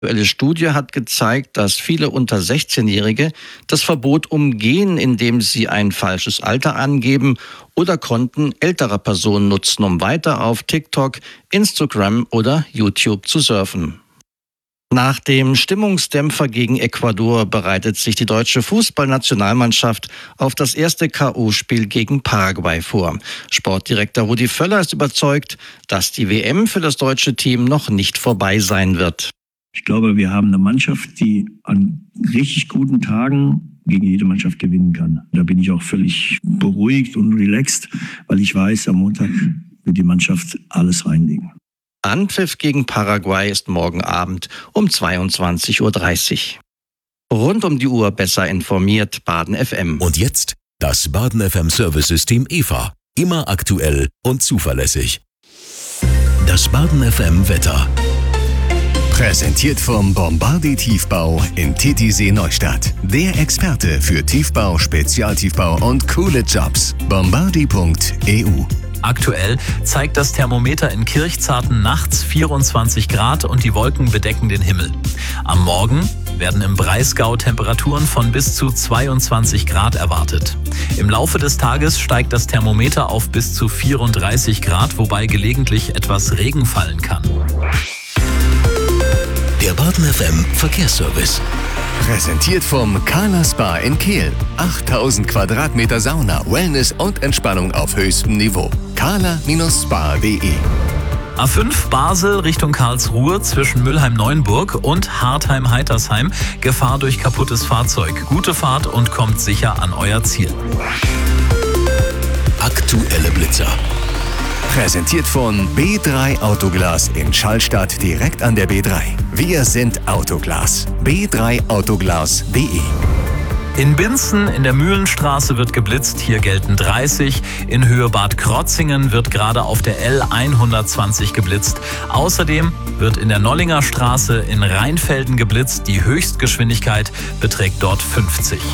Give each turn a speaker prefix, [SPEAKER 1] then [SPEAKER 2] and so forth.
[SPEAKER 1] Eine aktuelle Studie hat gezeigt, dass viele unter 16-Jährige das Verbot umgehen, indem sie ein falsches Alter angeben oder Konten älterer Personen nutzen, um weiter auf TikTok, Instagram oder YouTube zu surfen. Nach dem Stimmungsdämpfer gegen Ecuador bereitet sich die deutsche Fußballnationalmannschaft auf das erste K.O.-Spiel gegen Paraguay vor. Sportdirektor Rudi Völler ist überzeugt, dass die WM für das deutsche Team noch nicht vorbei sein wird.
[SPEAKER 2] Ich glaube, wir haben eine Mannschaft, die an richtig guten Tagen gegen jede Mannschaft gewinnen kann. Da bin ich auch völlig beruhigt und relaxed, weil ich weiß, am Montag wird die Mannschaft alles reinlegen.
[SPEAKER 1] Anpfiff gegen Paraguay ist morgen Abend um 22:30 Uhr. Rund um die Uhr besser informiert, Baden FM.
[SPEAKER 3] Und jetzt das Baden FM Service-System EVA. Immer aktuell und zuverlässig. Das Baden FM Wetter.
[SPEAKER 4] Präsentiert vom Bombardier Tiefbau in Titisee Neustadt. Der Experte für Tiefbau, Spezialtiefbau und coole Jobs. Bombardier.eu.
[SPEAKER 5] Aktuell zeigt das Thermometer in Kirchzarten nachts 24 Grad und die Wolken bedecken den Himmel. Am Morgen werden im Breisgau Temperaturen von bis zu 22 Grad erwartet. Im Laufe des Tages steigt das Thermometer auf bis zu 34 Grad, wobei gelegentlich etwas Regen fallen kann.
[SPEAKER 3] Der Baden FM Verkehrsservice.
[SPEAKER 4] Präsentiert vom Kala Spa in Kehl. 8000 Quadratmeter Sauna, Wellness und Entspannung auf höchstem Niveau. kala-spa.de.
[SPEAKER 5] A5 Basel Richtung Karlsruhe zwischen Mülheim-Neuenburg und Hartheim-Heitersheim. Gefahr durch kaputtes Fahrzeug. Gute Fahrt und kommt sicher an euer Ziel.
[SPEAKER 3] Aktuelle Blitzer.
[SPEAKER 4] Präsentiert von B3 Autoglas in Schallstadt direkt an der B3. Wir sind Autoglas. b3autoglas.de.
[SPEAKER 5] In Binzen in der Mühlenstraße wird geblitzt, hier gelten 30. In Höhe Bad Krotzingen wird gerade auf der L120 geblitzt. Außerdem wird in der Nollinger Straße in Rheinfelden geblitzt. Die Höchstgeschwindigkeit beträgt dort 50.